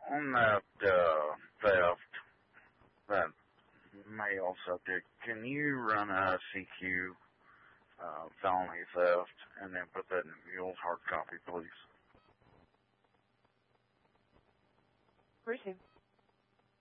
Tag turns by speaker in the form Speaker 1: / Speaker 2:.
Speaker 1: On that theft, that mail subject, can you run a CQ felony theft and then put that in the Mule's hard copy, please?
Speaker 2: Receive.